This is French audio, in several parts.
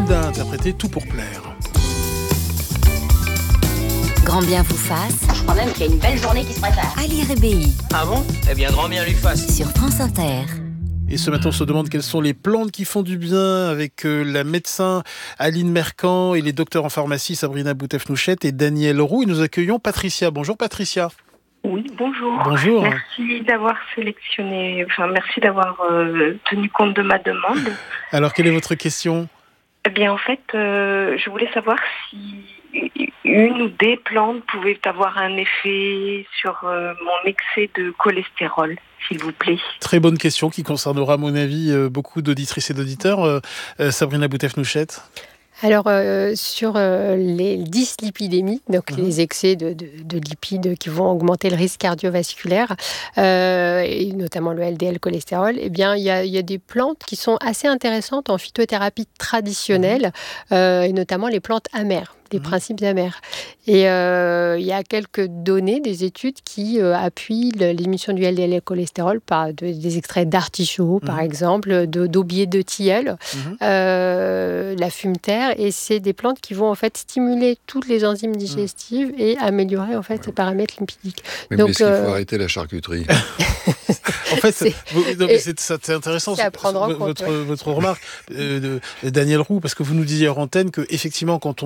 Linda a interprété Tout pour plaire. Grand bien vous fasse. Je crois même qu'il y a une belle journée qui se prépare. Ali Rébéi. Ah bon ? Eh bien, grand bien lui fasse. Sur France Inter. Et ce matin, on se demande quelles sont les plantes qui font du bien avec la médecin Aline Mercant et les docteurs en pharmacie Sabrina Boutef-Nouchette et Daniel Roux. Et nous accueillons Patricia. Bonjour Patricia. Oui, bonjour. Bonjour. Merci d'avoir merci d'avoir tenu compte de ma demande. Alors, quelle est votre question ? Eh bien, en fait, je voulais savoir si une ou des plantes pouvaient avoir un effet sur mon excès de cholestérol, s'il vous plaît. Très bonne question qui concernera, à mon avis, beaucoup d'auditrices et d'auditeurs. Sabrina Boutef-Nouchette. Alors, sur les dyslipidémies, donc les excès de lipides qui vont augmenter le risque cardiovasculaire, et notamment le LDL cholestérol, eh bien, il y a des plantes qui sont assez intéressantes en phytothérapie traditionnelle, et notamment les plantes amères. Des principes amers. Et il y a quelques données, des études qui appuient l'émission du LDL cholestérol par des extraits d'artichaut, par exemple, d'aubier de tilleul, la fumeterre, et c'est des plantes qui vont en fait stimuler toutes les enzymes digestives et améliorer en fait les paramètres lipidiques. Mais donc, est-ce qu'il faut arrêter la charcuterie ? En fait, c'est intéressant c'est à prendre en compte, votre remarque, Daniel Roux, parce que vous nous disiez hors antenne que effectivement, quand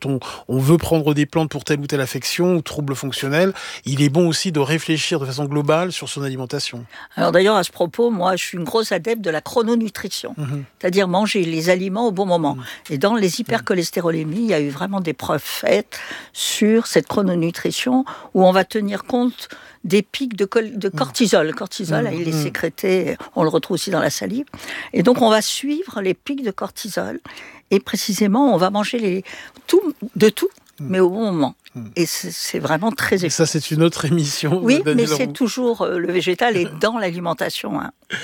on veut prendre des plantes pour telle ou telle affection ou trouble fonctionnel, il est bon aussi de réfléchir de façon globale sur son alimentation. Alors d'ailleurs, à ce propos, moi, je suis une grosse adepte de la chrononutrition, c'est-à-dire manger les aliments au bon moment. Et dans les hypercholestérolémies, il y a eu vraiment des preuves faites sur cette chrononutrition où on va tenir compte des pics de cortisol. Le cortisol, il est sécrété, on le retrouve aussi dans la salive. Et donc, on va suivre les pics de cortisol. Et précisément, on va manger tout, mais au bon moment. Et c'est vraiment très efficace. Ça, c'est une autre émission. Oui, Daniel mais c'est Roux. toujours le végétal est dans l'alimentation.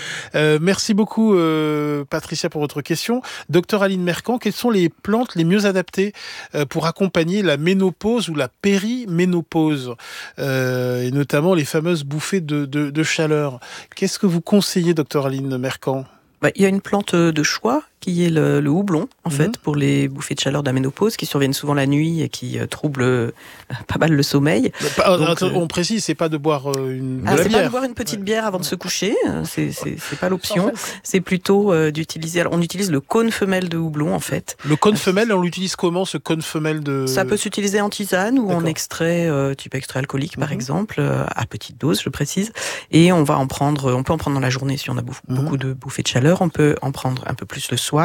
Merci beaucoup, Patricia, pour votre question. Docteur Aline Mercant, quelles sont les plantes les mieux adaptées pour accompagner la ménopause ou la périménopause, et notamment les fameuses bouffées de chaleur ? Qu'est-ce que vous conseillez, docteur Aline Mercant ? Il y a une plante de choix qui est le houblon, en fait, pour les bouffées de chaleur de la ménopause, qui surviennent souvent la nuit et qui troublent pas mal le sommeil. Donc, on précise, c'est pas de boire de la c'est bière. pas de boire une petite bière avant de se coucher, c'est pas l'option. C'est plutôt d'utiliser. Alors, on utilise le cône femelle de houblon, en fait. Le cône femelle, on l'utilise comment, ce cône femelle de... Ça peut s'utiliser en tisane ou en extrait, type extrait alcoolique, par exemple, à petite dose, je précise. Et on peut en prendre dans la journée si on a beaucoup de bouffées de chaleur. On peut en prendre un peu plus le soir.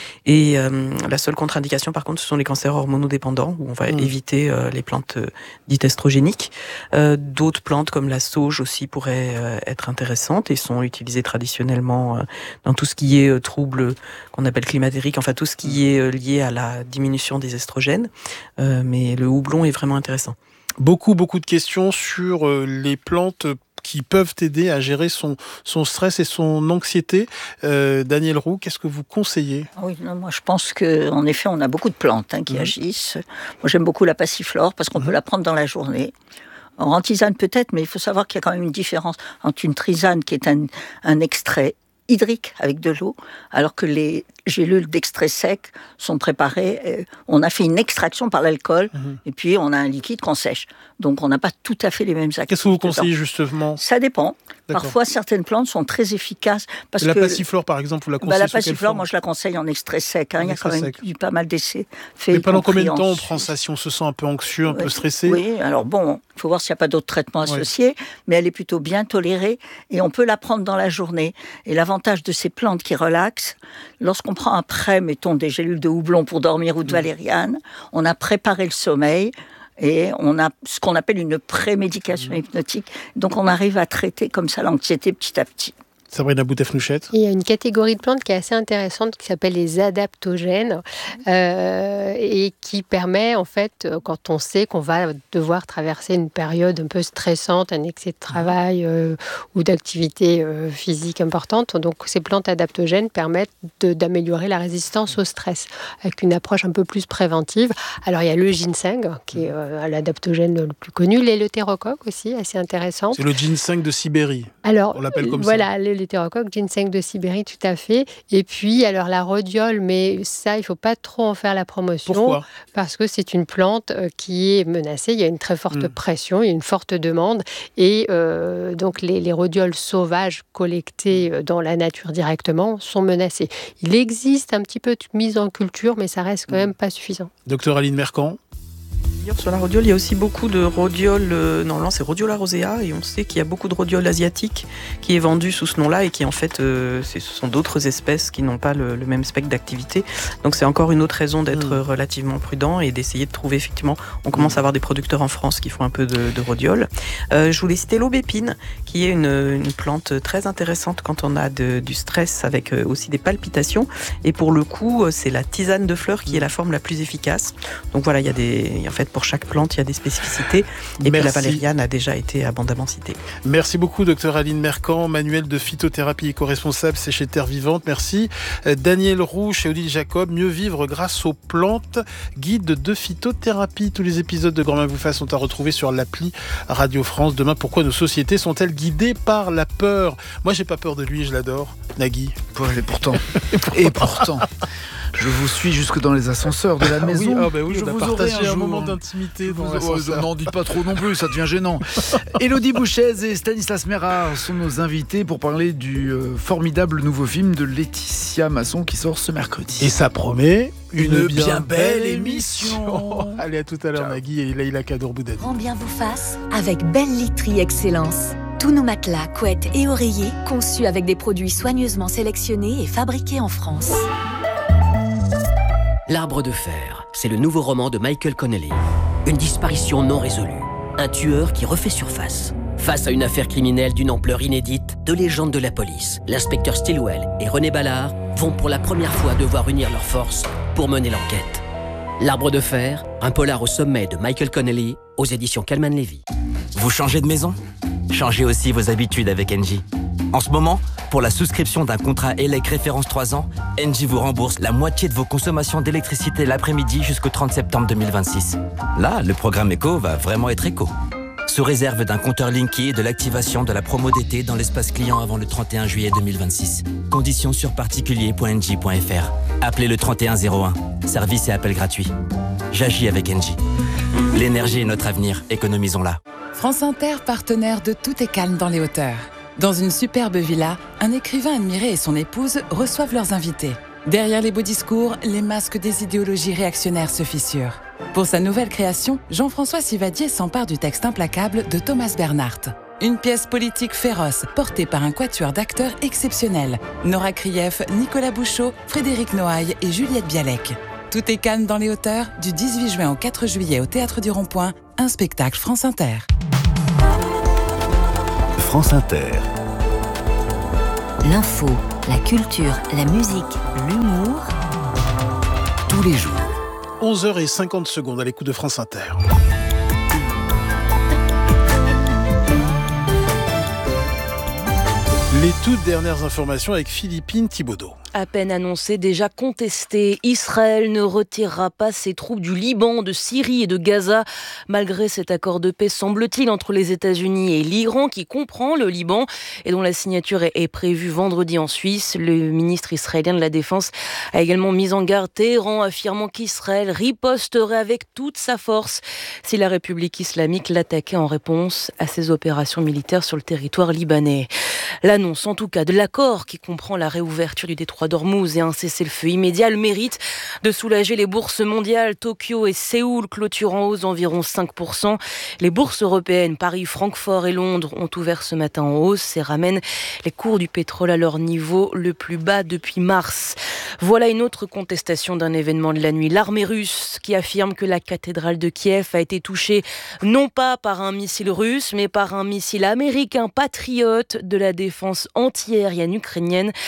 Et la seule contre-indication, par contre, ce sont les cancers hormonodépendants, où on va éviter les plantes dites estrogéniques. D'autres plantes, comme la sauge aussi, pourraient être intéressantes et sont utilisées traditionnellement dans tout ce qui est troubles qu'on appelle climatériques, enfin tout ce qui est lié à la diminution des estrogènes. Mais le houblon est vraiment intéressant. Beaucoup de questions sur les plantes qui peuvent aider à gérer son stress et son anxiété. Daniel Roux, qu'est-ce que vous conseillez ? Oui, moi je pense qu'en effet, on a beaucoup de plantes qui agissent. Moi j'aime beaucoup la passiflore parce qu'on peut la prendre dans la journée. En tisane peut-être, mais il faut savoir qu'il y a quand même une différence entre une tisane qui est un extrait hydrique avec de l'eau, alors que les gélules d'extrait sec sont préparées, on a fait une extraction par l'alcool, et puis on a un liquide qu'on sèche. Donc on n'a pas tout à fait les mêmes actifs. Qu'est-ce que vous conseillez justement ? Ça dépend. D'accord. Parfois, certaines plantes sont très efficaces. La passiflore, par exemple, vous la conseillez la sous quelle passiflore, forme ? moi je la conseille en extrait sec. Il y a quand même eu pas mal d'essais faits. Mais pendant combien de temps on prend ça si on se sent un peu anxieux, un peu stressé ? Oui, alors bon, il faut voir s'il n'y a pas d'autres traitements associés, mais elle est plutôt bien tolérée et on peut la prendre dans la journée. Et l'avantage de ces plantes qui relaxent, lorsqu'on prend après, mettons, des gélules de houblon pour dormir ou de valériane, on a préparé le sommeil. Et on a ce qu'on appelle une prémédication hypnotique. Donc on arrive à traiter comme ça l'anxiété petit à petit. Sabrina Boutef-Nouchette. Il y a une catégorie de plantes qui est assez intéressante qui s'appelle les adaptogènes et qui permet en fait, quand on sait qu'on va devoir traverser une période un peu stressante, un excès de travail ou d'activité physique importante, donc ces plantes adaptogènes permettent d'améliorer la résistance au stress avec une approche un peu plus préventive. Alors il y a le ginseng qui est l'adaptogène le plus connu, l'éleutérocoque aussi, assez intéressant. C'est le ginseng de Sibérie. Alors, on l'appelle comme voilà, ça. l'hétérocoque, ginseng de Sibérie, tout à fait. Et puis, alors la rhodiole, mais ça, il ne faut pas trop en faire la promotion. Pourquoi ? Parce que c'est une plante qui est menacée. Il y a une très forte pression, il y a une forte demande. Et donc, les rhodioles sauvages collectées dans la nature directement sont menacées. Il existe un petit peu de mise en culture, mais ça reste quand même pas suffisant. Docteur Aline Mercant. Sur la rhodiole, il y a aussi beaucoup de rhodiole, normalement c'est Rhodiola rosea, et on sait qu'il y a beaucoup de rhodiole asiatique qui est vendu sous ce nom-là et qui en fait, ce sont d'autres espèces qui n'ont pas le même spectre d'activité. Donc c'est encore une autre raison d'être relativement prudent et d'essayer de trouver effectivement, on commence à avoir des producteurs en France qui font un peu de rhodiole. Je voulais citer l'aubépine, qui est une plante très intéressante quand on a du stress avec aussi des palpitations. Et pour le coup, c'est la tisane de fleurs qui est la forme la plus efficace. Donc voilà, en fait, pour chaque plante, il y a des spécificités. Et puis la valériane a déjà été abondamment citée. Merci beaucoup, docteur Aline Mercant. Manuel de phytothérapie éco-responsable, c'est chez Terre Vivante. Merci. Daniel Roux chez Odile Jacob. Mieux vivre grâce aux plantes. Guide de phytothérapie. Tous les épisodes de Grand Bien vous fasse sont à retrouver sur l'appli Radio France. Demain, pourquoi nos sociétés sont-elles guidées par la peur ? Moi, j'ai pas peur de lui, je l'adore. Nagui. Et pourtant. Je vous suis jusque dans les ascenseurs de la maison. Oui, je vous partager un moment d'intimité dans l'ascenseur. N'en dites pas trop non plus, ça devient gênant. Élodie Bouchez et Stanislas Mérard sont nos invités pour parler du formidable nouveau film de Laetitia Masson qui sort ce mercredi. Et ça promet une bien belle émission. Allez, à tout à l'heure, Nagui et Leïla Kadour-Boudadi. Grand Bien vous fasse avec Belle Literie Excellence. Tous nos matelas, couettes et oreillers conçus avec des produits soigneusement sélectionnés et fabriqués en France. L'Arbre de fer, c'est le nouveau roman de Michael Connelly. Une disparition non résolue. Un tueur qui refait surface. Face à une affaire criminelle d'une ampleur inédite, deux légendes de la police, l'inspecteur Stilwell et René Ballard, vont pour la première fois devoir unir leurs forces pour mener l'enquête. L'Arbre de fer, un polar au sommet de Michael Connelly, aux éditions Calman Levy. Vous changez de maison ? Changez aussi vos habitudes avec Engie. En ce moment, pour la souscription d'un contrat ELEC référence 3 ans, Engie vous rembourse la moitié de vos consommations d'électricité l'après-midi jusqu'au 30 septembre 2026. Là, le programme éco va vraiment être éco. Sous réserve d'un compteur Linky et de l'activation de la promo d'été dans l'espace client avant le 31 juillet 2026. Conditions sur particulier.engie.fr. Appelez le 3101. Service et appel gratuit. J'agis avec Engie. L'énergie est notre avenir, économisons-la. France Inter, partenaire de Tout est calme dans les hauteurs. Dans une superbe villa, un écrivain admiré et son épouse reçoivent leurs invités. Derrière les beaux discours, les masques des idéologies réactionnaires se fissurent. Pour sa nouvelle création, Jean-François Sivadier s'empare du texte implacable de Thomas Bernhardt. Une pièce politique féroce, portée par un quatuor d'acteurs exceptionnels. Nora Krief, Nicolas Bouchot, Frédéric Noailles et Juliette Bialek. Tout est calme dans les hauteurs, du 18 juin au 4 juillet au Théâtre du Rond-Point, un spectacle France Inter. France Inter. L'info, la culture, la musique, l'humour. Tous les jours. 11h50 à l'écoute de France Inter. Les toutes dernières informations avec Philippine Thibaudeau. À peine annoncé, déjà contesté, Israël ne retirera pas ses troupes du Liban, de Syrie et de Gaza, malgré cet accord de paix, semble-t-il, entre les États-Unis et l'Iran, qui comprend le Liban et dont la signature est prévue vendredi en Suisse. Le ministre israélien de la Défense a également mis en garde Téhéran, affirmant qu'Israël riposterait avec toute sa force si la République islamique l'attaquait en réponse à ses opérations militaires sur le territoire libanais. L'annonce, en tout cas, de l'accord qui comprend la réouverture du détroit d'Ormuz et un cessez-le-feu immédiat, le mérite de soulager les bourses mondiales. Tokyo et Séoul clôturent en hausse d'environ 5%. Les bourses européennes, Paris, Francfort et Londres, ont ouvert ce matin en hausse et ramènent les cours du pétrole à leur niveau le plus bas depuis mars. Voilà une autre contestation d'un événement de la nuit. L'armée russe qui affirme que la cathédrale de Kiev a été touchée non pas par un missile russe, mais par un missile américain patriote de la défense antiaérienne ukrainienne.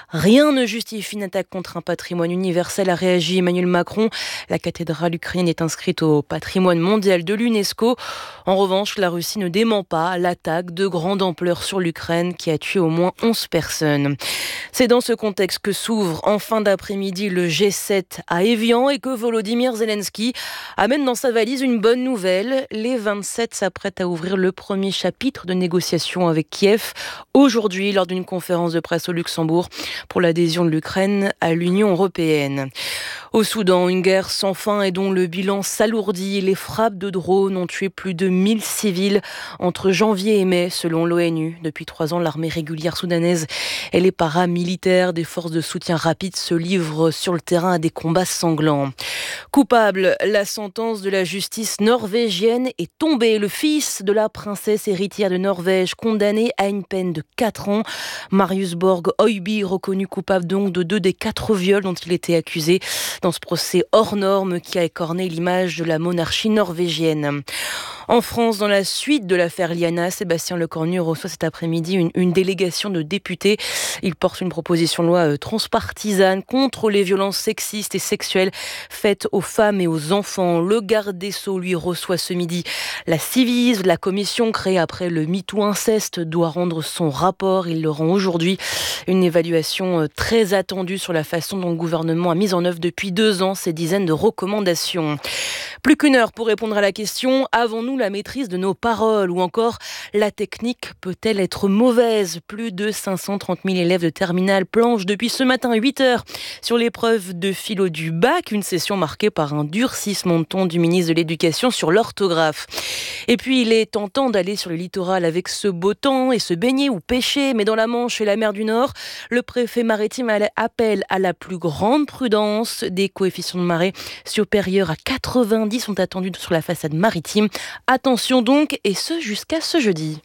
Rien ne justifie une attaque contre un patrimoine universel, a réagi Emmanuel Macron. La cathédrale ukrainienne est inscrite au patrimoine mondial de l'UNESCO. En revanche, la Russie ne dément pas l'attaque de grande ampleur sur l'Ukraine qui a tué au moins 11 personnes. C'est dans ce contexte que s'ouvre en fin d'après-midi le G7 à Évian et que Volodymyr Zelensky amène dans sa valise une bonne nouvelle. Les 27 s'apprêtent à ouvrir le premier chapitre de négociations avec Kiev aujourd'hui lors d'une conférence de presse au Luxembourg pour l'adhésion de l'Ukraine à l'Union européenne. Au Soudan, une guerre sans fin et dont le bilan s'alourdit. Les frappes de drones ont tué plus de 1000 civils entre janvier et mai, selon l'ONU. Depuis 3 ans, l'armée régulière soudanaise et les paramilitaires des forces de soutien rapide se livrent sur le terrain à des combats sanglants. Coupable, la sentence de la justice norvégienne est tombée. Le fils de la princesse héritière de Norvège, condamné à une peine de 4 ans. Marius Borg Øiby, reconnu coupable donc de 2 des 4 viols dont il était accusé dans ce procès hors norme qui a écorné l'image de la monarchie norvégienne. En France, dans la suite de l'affaire Liana, Sébastien Lecornu reçoit cet après-midi une délégation de députés. Il porte une proposition de loi transpartisane contre les violences sexistes et sexuelles faites aux femmes et aux enfants. Le garde des Sceaux, lui, reçoit ce midi la Civis. La commission créée après le MeToo inceste doit rendre son rapport. Il le rend aujourd'hui. Une évaluation très attendue sur la façon dont le gouvernement a mis en œuvre depuis 2 ans ces dizaines de recommandations. Plus qu'une heure pour répondre à la question « Avons-nous la maîtrise de nos paroles ?» ou encore « La technique peut-elle être mauvaise ?» Plus de 530 000 élèves de terminale planchent depuis ce matin 8 heures sur l'épreuve de philo du bac, une session marquée par un durcissement de ton du ministre de l'Éducation sur l'orthographe. Et puis il est tentant d'aller sur le littoral avec ce beau temps et se baigner ou pêcher, mais dans la Manche et la mer du Nord, le préfet maritime appelle à la plus grande prudence. Des coefficients de marée supérieurs à 90 sont attendus sur la façade maritime. Attention donc, et ce jusqu'à ce jeudi.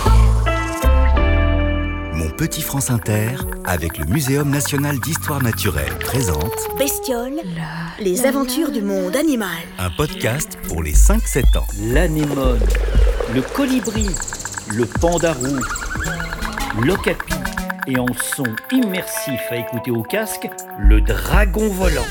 Mon petit France Inter, avec le Muséum national d'histoire naturelle, présente Bestioles, les aventures du monde animal. Un podcast pour les 5-7 ans. L'anémone, le colibri, le pandarou, l'okapi et en son immersif à écouter au casque, le dragon volant.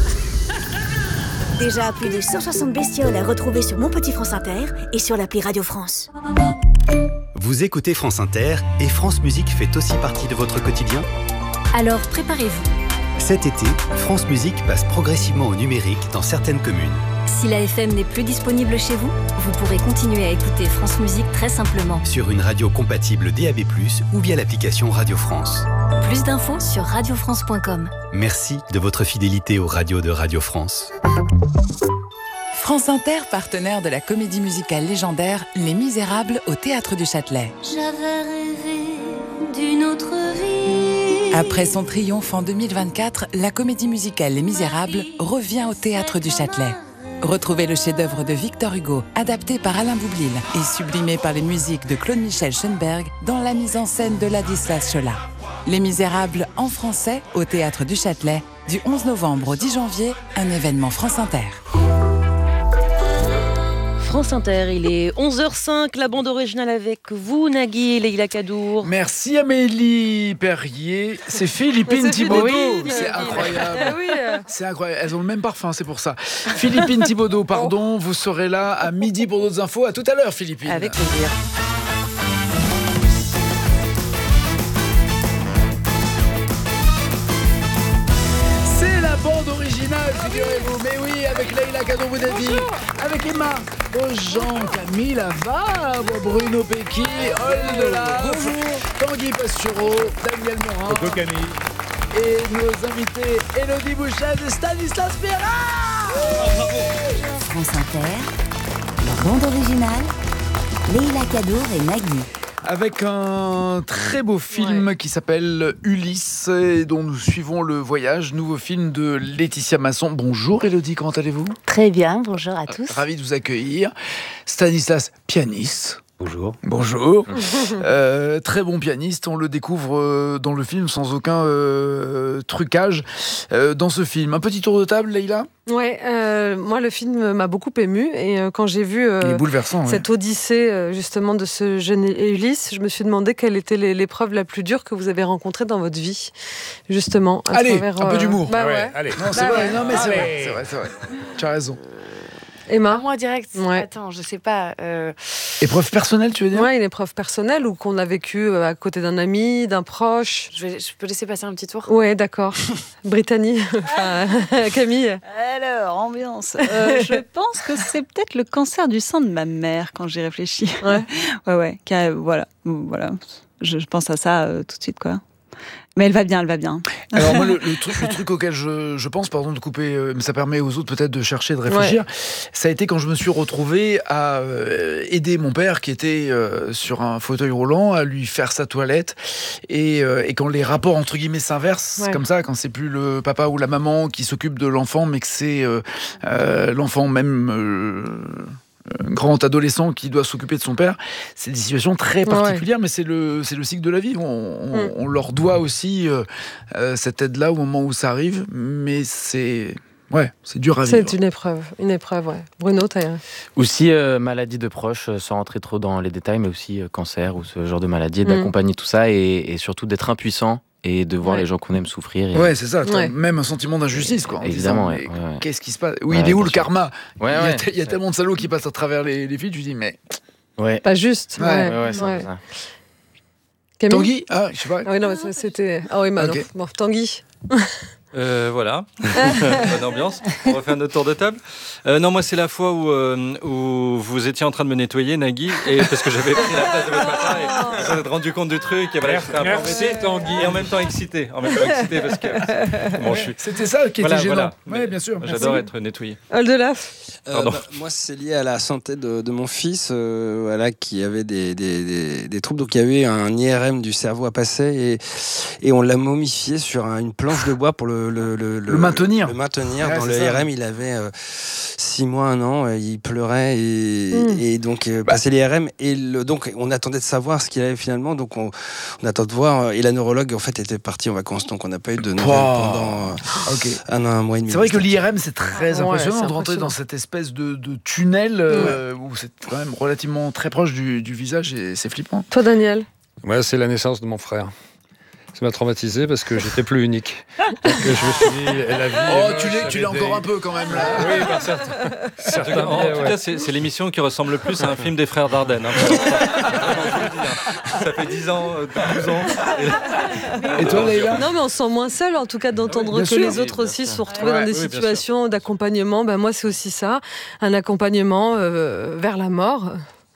Déjà plus de 160 bestioles à retrouver sur Mon Petit France Inter et sur l'appli Radio France. Vous écoutez France Inter et France Musique fait aussi partie de votre quotidien ? Alors préparez-vous. Cet été, France Musique passe progressivement au numérique dans certaines communes. Si la FM n'est plus disponible chez vous, vous pourrez continuer à écouter France Musique très simplement. Sur une radio compatible DAB+, ou via l'application Radio France. Plus d'infos sur radiofrance.com. Merci de votre fidélité aux radios de Radio France. France Inter, partenaire de la comédie musicale légendaire Les Misérables au Théâtre du Châtelet. J'avais rêvé d'une autre vie. Après son triomphe en 2024, la comédie musicale Les Misérables revient au Théâtre du Châtelet. Retrouvez le chef-d'œuvre de Victor Hugo, adapté par Alain Boublil et sublimé par les musiques de Claude-Michel Schoenberg dans la mise en scène de Ladislas Chola. Les Misérables en français au Théâtre du Châtelet, du 11 novembre au 10 janvier, un événement France Inter. France Inter, il est 11h05, la bande originale avec vous, Nagui et Leïla Kadour. Merci Amélie Perrier. C'est Philippine Thibaudot. Oui, c'est incroyable. Oui. C'est incroyable. Elles ont le même parfum, c'est pour ça. Philippine Thibaudot, pardon. Vous serez là à midi pour d'autres infos. À tout à l'heure, Philippine. Avec plaisir. C'est la bande originale, figurez-vous. Mais oui, avec Leïla Kadour Boudadi, avec Emma Jean, Camille Lavabre, Bruno Pecky, Oldelaf, Tanguy Pastureau, Daniel Morin. Coucou Camille. Et nos invités, Élodie Bouchez et Stanislas Perra. France Inter, la bande originale, Leïla Kadour et Nagui. Avec un très beau film qui s'appelle Ulysse et dont nous suivons le voyage, nouveau film de Laetitia Masson. Bonjour Élodie, comment allez-vous ? Très bien, bonjour à tous. Ravi de vous accueillir. Stanislas, pianiste. Bonjour. Bonjour. Très bon pianiste, on le découvre dans le film sans aucun trucage. Dans ce film, un petit tour de table, Leïla ? Ouais, moi le film m'a beaucoup émue et quand j'ai vu cette odyssée justement de ce jeune Ulysse, je me suis demandé quelle était l'épreuve la plus dure que vous avez rencontrée dans votre vie, justement. Allez, un peu d'humour. Bah ouais. Allez. Non, c'est vrai. Non mais c'est vrai. Tu as raison. Emma ? Moi direct. Ouais. Attends, je sais pas. Épreuve personnelle, tu veux dire ? Ouais, une épreuve personnelle ou qu'on a vécue à côté d'un ami, d'un proche. Je peux laisser passer un petit tour ? Ouais, d'accord. Brittany, Camille. Alors, ambiance. Je pense que c'est peut-être le cancer du sein de ma mère quand j'y réfléchis. Ouais. Voilà. Je pense à ça tout de suite, quoi. Mais elle va bien. Alors moi, le truc auquel je pense, pardon de couper, mais ça permet aux autres peut-être de chercher, de réfléchir, ça a été quand je me suis retrouvé à aider mon père qui était sur un fauteuil roulant, à lui faire sa toilette, et quand les rapports entre guillemets s'inversent, comme ça, quand c'est plus le papa ou la maman qui s'occupe de l'enfant, mais que c'est l'enfant même... grand adolescent qui doit s'occuper de son père, c'est des situations très particulières, mais c'est le cycle de la vie. On leur doit aussi cette aide-là au moment où ça arrive, mais c'est dur à vivre. C'est une épreuve, ouais. Bruno, t'as... Aussi, maladie de proches, sans rentrer trop dans les détails, mais aussi cancer ou ce genre de maladie, et d'accompagner tout ça et surtout d'être impuissant et de voir les gens qu'on aime souffrir. Ouais, c'est ça. Même un sentiment d'injustice, quoi. Évidemment, qu'est-ce qui se passe ? Oui, il est où le karma ? Il y a tellement de salauds qui passent à travers les fils, tu dis, mais... Pas juste. Ouais, c'est ça. Tanguy ? Ah, je sais pas. Ah oui, non, mais c'était... Ah oui, Manon. Okay. Bon, Tanguy. Voilà, bonne ambiance. On refait notre tour de table. Non, moi c'est la fois où vous étiez en train de me nettoyer, Nagui, et parce que j'avais pris la place de votre papa et vous êtes rendu compte du truc. Et voilà, j'étais un peu embêté, Tanguy, et en même temps excité parce que c'était ça qui était gênant. Oui, bien sûr. J'adore être nettoyé. Oldelaf. Moi, c'est lié à la santé de mon fils, qui avait des troubles. Donc il y avait un IRM du cerveau à passer et on l'a momifié sur une planche de bois pour le maintenir. Dans le IRM, il avait 6 mois, 1 an, il pleurait et donc passé l'IRM donc on attendait de savoir ce qu'il avait finalement. Donc on attend de voir et la neurologue en fait était partie en vacances, donc on n'a pas eu de nouvelles pendant un mois et demi. C'est vrai que l'IRM c'est très impressionnant de rentrer dans cette espèce de tunnel où c'est quand même relativement très proche du visage et c'est flippant. Toi, Daniel ? Ouais, c'est la naissance de mon frère. Ça m'a traumatisé parce que j'étais plus unique. Donc je me suis dit, la vie tu l'es encore un peu quand même là. Oui, par certains. En tout cas, c'est l'émission qui ressemble le plus à un film des frères Dardenne. Ça fait 10 ans, 12 ans. Et toi, Leïla ? Non, mais on se sent moins seul, en tout cas, d'entendre que les autres aussi se retrouvent dans des situations d'accompagnement. Moi, c'est aussi ça, un accompagnement vers la mort.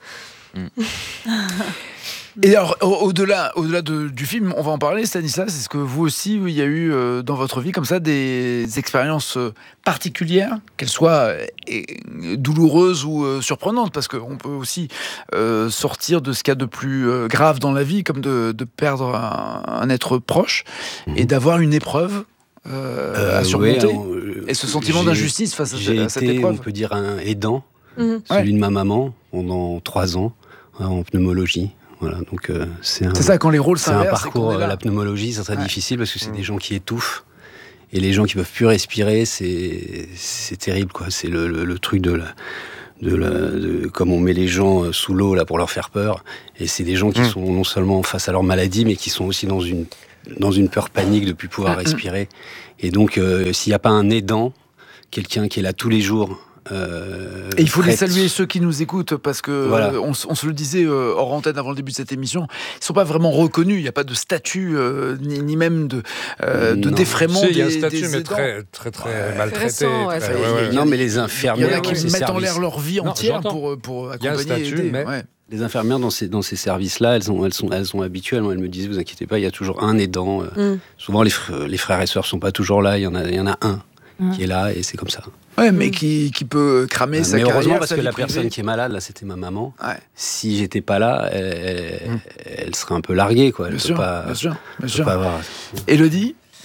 Et alors, au-delà du film, on va en parler, Stanislas, est-ce que vous aussi, il y a eu dans votre vie comme ça des expériences particulières, qu'elles soient douloureuses ou surprenantes, parce qu'on peut aussi sortir de ce qu'il y a de plus grave dans la vie, comme de perdre un être proche, et d'avoir une épreuve à surmonter, et ce sentiment d'injustice face à cette épreuve. On peut dire un aidant, celui de ma maman, pendant 3 ans, en pneumologie. Voilà, donc c'est ça, quand les rôles s'inversent. C'est un parcours, la pneumologie, c'est très difficile parce que c'est des gens qui étouffent. Et les gens qui peuvent plus respirer, c'est terrible, quoi. C'est le truc de comme on met les gens sous l'eau là pour leur faire peur. Et c'est des gens qui sont non seulement face à leur maladie, mais qui sont aussi dans une peur panique de plus pouvoir respirer. Et donc, s'il n'y a pas un aidant, quelqu'un qui est là tous les jours. Et il faut les saluer, ceux qui nous écoutent, parce que on se le disait hors antenne avant le début de cette émission, ils ne sont pas vraiment reconnus, il n'y a pas de statut ni même de défraiement. Il y a un statut, mais très maltraité. Non, mais les infirmières, il y en a qui mettent en l'air leur vie entière pour accompagner. Il y a un statut, mais les infirmières dans ces services-là, elles sont habituées. Elles me disent, vous inquiétez pas, il y a toujours un aidant. Souvent, les frères et sœurs sont pas toujours là. Il y en a un qui est là, et c'est comme ça. Ouais, mais qui peut cramer sa carrière. Heureusement, parce que la personne qui est malade, là, c'était ma maman. Si j'étais pas là, elle serait un peu larguée, quoi. Elle bien sûr. Pas avoir... Élodie,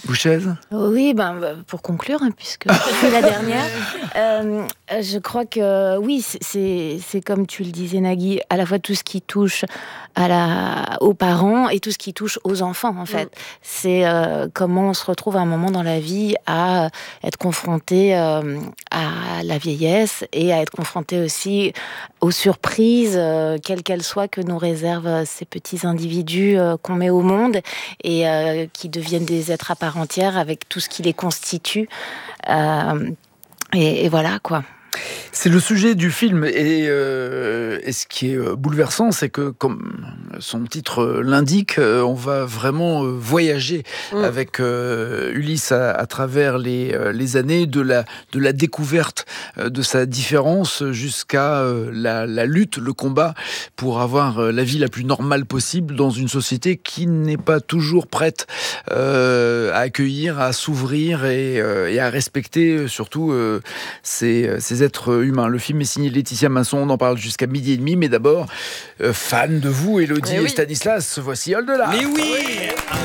Bouchez. Oui, pour conclure, puisque je suis la dernière, je crois que oui, c'est comme tu le disais, Nagui, à la fois tout ce qui touche aux parents et tout ce qui touche aux enfants, en fait. C'est comment on se retrouve à un moment dans la vie à être confronté à la vieillesse et à être confronté aussi aux surprises, quelles qu'elles soient, que nous réservent ces petits individus qu'on met au monde et qui deviennent des êtres à part entière avec tout ce qui les constitue. Et voilà, quoi. C'est le sujet du film et ce qui est bouleversant, c'est que comme son titre l'indique, on va vraiment voyager avec Ulysse à travers les années de la découverte de sa différence jusqu'à la lutte, le combat pour avoir la vie la plus normale possible dans une société qui n'est pas toujours prête à accueillir, à s'ouvrir et à respecter surtout ces êtres humains. Le film est signé Laetitia Masson, on en parle jusqu'à 12h30, mais d'abord, fan de vous, Élodie et Stanislas, voici Au-delà. Mais oui.